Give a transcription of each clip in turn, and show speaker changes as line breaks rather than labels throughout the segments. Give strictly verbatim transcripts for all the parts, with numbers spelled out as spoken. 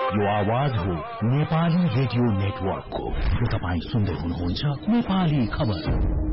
यो आवाज हो नेपाली रेडियो नेटवर्कको। तपाईँ सुन्दै हुनुहुन्छ नेपाली खबर।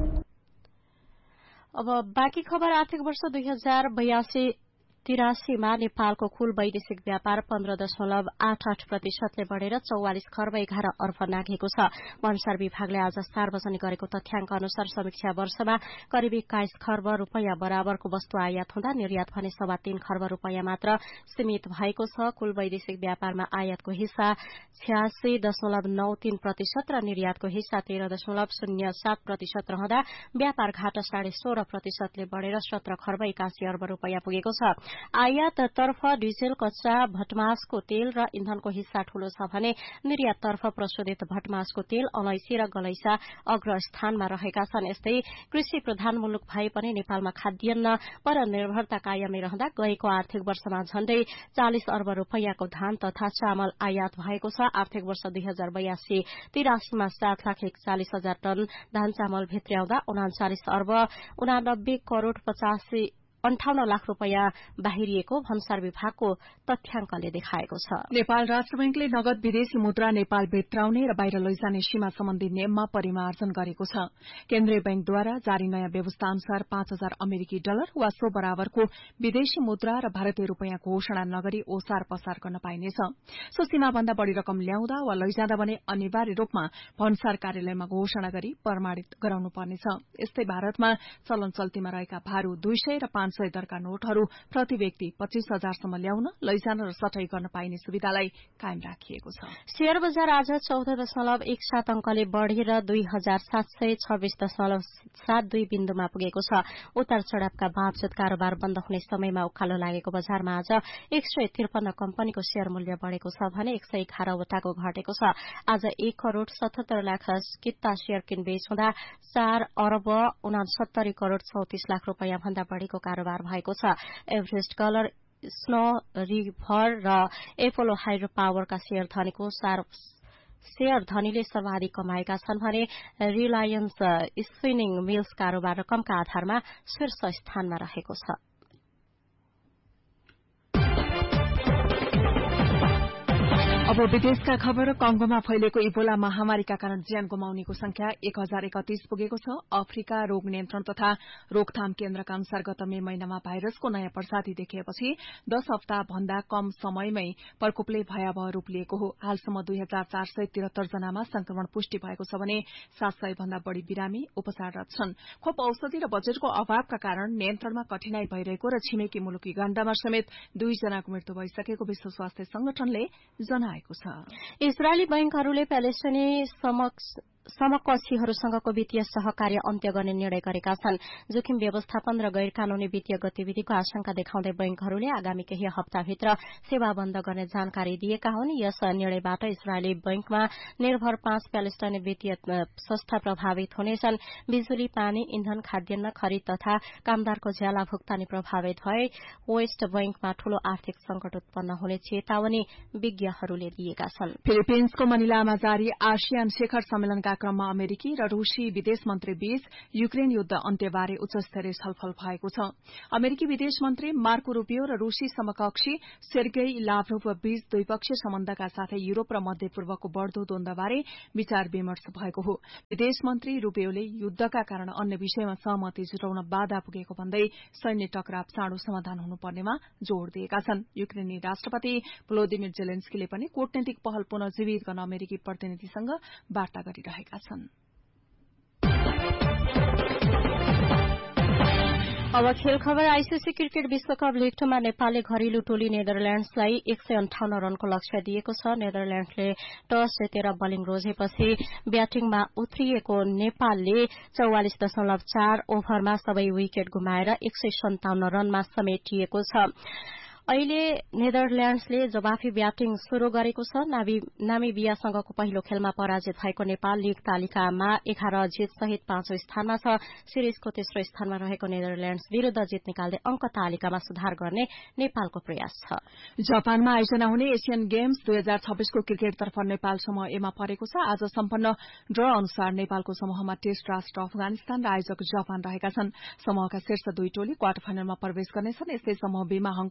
अब बाँकी खबर। आर्थिक वर्ष दुई हजार बयासी तिरासीमा नेपालको कुल वैदेशिक व्यापार पन्ध्र दशमलव आठ आठ प्रतिशतले बढ़ेर चौवालिस खर्ब एघार अर्ब नाघेको छ। भन्सार विभागले आज सार्वजनिक गरेको तथ्याङ्क अनुसार समीक्षा वर्षमा करिब एक्काइस खर्ब रूपियाँ बराबरको वस्तु आयात हुँदा निर्यात भने सवा तीन खर्ब रूपियाँ मात्र सीमित भएको छ। कुल वैदेशिक व्यापारमा आयातको हिस्सा छ्यासी दशमलव नौ तीन प्रतिशत र निर्यातको हिस्सा तेह्र दशमलव शून्य सात प्रतिशत रहँदा व्यापार घाटा साढे सोह्र प्रतिशतले बढ़ेर सत्र खर्ब एकासी अर्ब रूपियाँ पुगेको छ। आयाततर्फ डिजेल, कच्चा भटमासको तेल र इन्धनको हिस्सा ठूलो छ भने निर्याततर्फ प्रशोधित भटमासको तेल, अलैंची र गलैंचा अग्र स्थानमा रहेका छन्। यस्तै कृषि प्रधान मुलुक भए पनि नेपालमा खाद्यान्न परनिर्भरता कायमै रहँदा गएको आर्थिक वर्षमा झण्डै चालिस अर्ब रूपियाँको धान तथा चामल आयात भएको छ। आर्थिक वर्ष दुई हजार बयासी तिरासीमा सात लाख एकचालिस हजार टन धान चामल भित्र्याउँदा उनाचालिस अर्ब उनानब्बे करोड़ पचासी अन्ठाउन्न लाख रूपियाँ बाहिरिएको भन्सार विभागको तथ्याङ्कले देखाएको छ।
नेपाल राष्ट्र बैंकले नगद विदेशी मुद्रा नेपाल भित्राउने र बाहिर लैजाने सीमा सम्बन्धी नियममा परिमार्जन गरेको छ। केन्द्रीय बैंकद्वारा जारी नयाँ व्यवस्था अनुसार पाँच हजार अमेरिकी डलर वा सो बराबरको विदेशी मुद्रा र भारतीय रूपियाँ घोषणा नगरी ओसार पसार गर्न पाइनेछ। सो सीमाभन्दा बढ़ी रकम ल्याउँदा वा लैजाँदा भने अनिवार्य रूपमा भन्सार कार्यालयमा घोषणा गरी प्रमाणित गराउनु पर्नेछ। यस्तै भारतमा चलन चल्तीमा रहेका भारू दुई सय र पाँच सय दरका नोटहरू प्रति व्यक्ति पच्चीस हजारसम्म ल्याउन, लैजान र सटै गर्न पाइने सुविधालाई कायम राखिएको छ।
शेयर बजार आज चौध दशमलव एक सात अंकले बढ़ेर दुई हजार सात सय छब्बीस दशमलव सात दुई बिन्दुमा पुगेको छ। उतार चढ़ावका बावजुद कारोबार बन्द हुने समयमा उकालो लागेको बजारमा आज एक सय त्रिपन्न कम्पनीको शेयर मूल्य बढ़ेको छ भने एक सय एघारवटाको घटेको छ। आज एक करोड़ सतहत्तर लाख किता शेयर किनबेच हुँदा चार अर्ब उनासत्तरी करोड़ चौतिस लाख रूपियाँ भन्दा बढ़ीको कारोबार भएको छ। एभरेस्ट कलर, स्नो रिभर र एपोलो हाइड्रो पावरका शेयर धनीको शेयर धनीले सर्वाधिक कमाएका छन् भने रिलायन्स स्पिनिङ मिल्स कारोबार रकमका आधारमा शीर्ष स्थानमा रहेको छ।
अब विदेशका खबर। कंगोमा फैलेको इबोला महामारीका कारण ज्यान गुमाउनेको संख्या एक हजार एकतीस पुगेको छ। अफ्रिका रोग नियन्त्रण तथा रोकथाम केन्द्रका अनुसार गत मे महिनामा भाइरसको नयाँ प्रजाति देखिएपछि दश हप्ता भन्दा कम समयमै प्रकोपले भयावह रूप लिएको हो। हालसम्म दुई हजार चार सय त्रिहत्तर जनामा संक्रमण पुष्टि भएको छ भने सात सय भन्दा बढ़ी बिरामी उपचाररत छन्। खोप औषधि र बजेटको अभावका कारण नियन्त्रणमा कठिनाई भइरहेको र छिमेकी मुलुक युगाण्डामा समेत दुईजनाको मृत्यु भइसकेको विश्व स्वास्थ्य संगठनले जनाएको छ।
इजरायली बैंकहरूले प्यालेस्टाइनी समकक्षीहरूसँगको वित्तीय सहकार्य अन्त्य गर्ने निर्णय गरेका छन्। जोखिम व्यवस्थापन र गैर कानूनी वित्तीय गतिविधिको आशंका देखाउँदै बैंकहरूले आगामी केही हप्ताभित्र सेवा बन्द गर्ने जानकारी दिएका हुन्। यस निर्णयबाट इजरायली बैंकमा निर्भर पाँच प्यालेस्टाइनी वित्तीय संस्था प्रभावित हुनेछन्। बिजुली, पानी, इन्धन, खाद्यान्न खरिद तथा कामदारको ज्याला भुक्तानी प्रभावित भए वेस्ट बैंकमा ठूलो आर्थिक संकट उत्पन्न हुने चेतावनी विज्ञहरूले दिएका छन्।
फिलिपिन्सको मनिलामा जारी आसियान शिखर सम्मेलनका क्रममा अमेरिकी र रूसी विदेश मन्त्री बीच युक्रेन युद्ध अन्त्यबारे उच्चस्तरीय छलफल भएको छ। अमेरिकी विदेश मन्त्री मार्को रूबियो र रूसी समकक्षी सेर्गेई लाभ्रोभ बीच द्विपक्षीय सम्बन्धका साथै युरोप र मध्यपूर्वको बढ़दो द्वन्द्वबारे विचार विमर्श भएको हो। विदेश मन्त्री रूबियोले युद्धका कारण अन्य विषयमा सहमति जुटाउन बाधा पुगेको भन्दै सैन्य टकराव चाँडो समाधान हुनुपर्नेमा जोड़ दिएका छन्। युक्रेनी राष्ट्रपति भ्लोदिमिर जेलेन्स्कीले पनि कूटनीतिक पहल पुनः जीवित गर्न अमेरिकी प्रतिनिधिसँग वार्ता गरिरहेका छन्।
अब खेल खबर। आईसीसी क्रिकेट विश्वकप लीग टूमा नेपालले घरेलु टोली नेदरल्याण्ड्सलाई एक सय अन्ठाउन्न रनको लक्ष्य दिएको छ। नेदरल्याण्डले टस जितेर बलिङ रोजेपछि ब्याटिङमा उत्रिएको नेपालले चौवालिस दशमलव चार ओभरमा सबै विकेट गुमाएर एक सय सन्ताउन्न रनमा समेटिएको छ। अहिले नेदरल्याण्ड्सले जवाफी ब्याटिङ शुरू गरेको छ। नामिबियासँगको पहिलो खेलमा पराजित भएको नेपाल लीग तालिकामा एघार जित सहित पाँचौं स्थानमा छ। सिरिजको तेस्रो स्थानमा रहेको नेदरल्याण्ड्स विरूद्ध जित निकाल्दै अंक तालिकामा सुधार गर्ने नेपालको प्रयास छ।
जापानमा आयोजना हुने एशियन गेम्स दुई हजार छब्बीसको क्रिकेटतर्फ नेपाल समूह एमा परेको छ। आज सम्पन्न ड्र अनुसार नेपालको समूहमा टेस्ट राष्ट्र अफगानिस्तान र आयोजक जापान रहेका छन्। समूहका शीर्ष दुई टोली क्वार्टर फाइनलमा प्रवेश गर्नेछन्। यस्तै समूह बीमा हङकङ, मलेसिया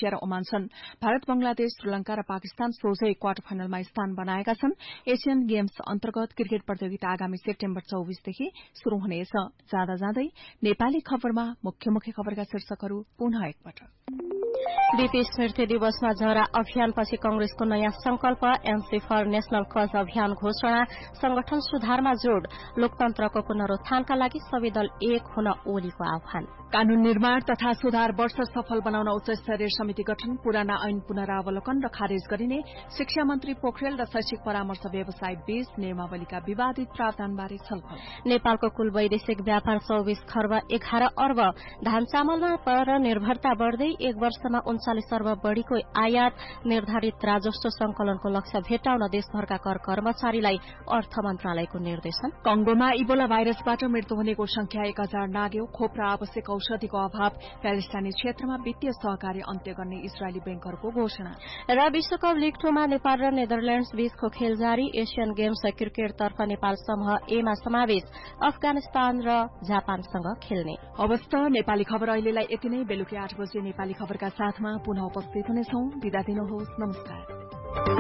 मलेसिया र ओमान छन्। भारत, बंगलादेश, श्रीलंका र पाकिस्तान सोझै क्वार्टर फाइनलमा स्थान बनाएका छन्। एशियन गेम्स अन्तर्गत क्रिकेट प्रतियोगिता आगामी सेप्टेम्बर चौबीसदेखि शुरू हुनेछ। जाँदा जाँदै नेपाली खबरमा मुख्य मुख्य खबरका शीर्षकहरू पुनः एकपटक।
बीपी स्मृति दिवसमा जरा अभियानपछि कंग्रेसको नयाँ संकल्प, एमसी फर नेशनल कज अभियान घोषणा, संगठन सुधारमा जोड़, लोकतन्त्रको पुनरुत्थानका लागि सबै दल एक हुन ओलीको आह्वान।
कानून निर्माण तथा सुधार वर्ष सफल बनाउन उच्च स्तरीय समिति गठन, पुराना ऐन पुनरावलोकन र खारेज गरिने, शिक्षा मन्त्री पोखरेल र शैक्षिक परामर्श व्यवसाय बीच नियमावलीका विवादित प्रावधानबारे छलफल।
नेपालको कुल वैदेशिक व्यापार चौबिस खर्ब एघार अर्ब, धान चामलमा पर निर्भरता बढ़दै एक वर्षमा उन्चालिस अर्ब बढ़ीको आयात, निर्धारित राजस्व संकलनको लक्ष्य भेट्टाउन देशभरका कर कर्मचारीलाई अर्थ मन्त्रालयको निर्देशन।
कंगोमा इबोला भाइरसबाट मृत्यु हुनेको संख्या एक हजार नाग्यो, खोप र आवश्यक औषधिको अभाव, प्यालेस्टाइनी क्षेत्रमा वित्तीय सहकार्य अन्त्य गर्ने इजरायली बैंकहरूको घोषणा।
र विश्वकप लीग टूमा नेपाल र नेदरल्याण्ड्स बीचको खेल जारी, एशियन गेम्स क्रिकेटतर्फ नेपाल समूह एमा समावेश, अफगानिस्तान र जापानसँग खेल्ने।
अवस्था नेपाली खबर अहिलेलाई यति नै। बेलुकी आठ बजे नेपाली खबरका साथमा पुनः उपस्थित हुनेछौं। बिदा दिनुहोस्। नमस्कार।